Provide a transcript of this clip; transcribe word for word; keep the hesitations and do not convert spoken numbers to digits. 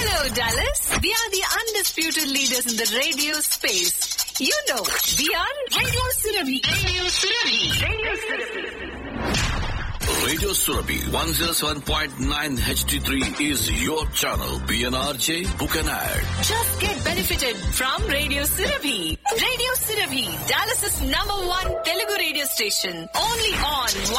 Hello, Dallas. We are the undisputed leaders in the radio space. You know, we are Radio Surabhi. Radio Surabhi. Radio Surabhi. Radio Surabhi one oh seven point nine H D three is your channel. P N R J, book an ad. Just get benefited from Radio Surabhi. Radio Surabhi, Dallas's number one Telugu radio station. Only on